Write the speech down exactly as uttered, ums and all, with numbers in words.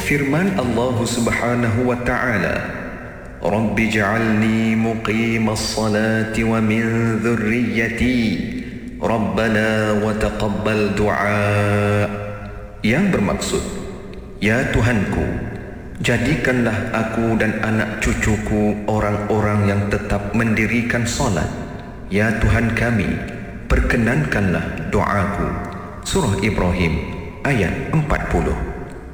Firman Allah Subhanahu wa ta'ala, Rabbi ja'alni muqimas salati wa min dhurriyyati Rabbana wa taqabbal du'a. Yang bermaksud, ya Tuhanku, jadikanlah aku dan anak cucuku orang-orang yang tetap mendirikan solat. Ya Tuhan kami, perkenankanlah doaku. Surah Ibrahim ayat empat puluh.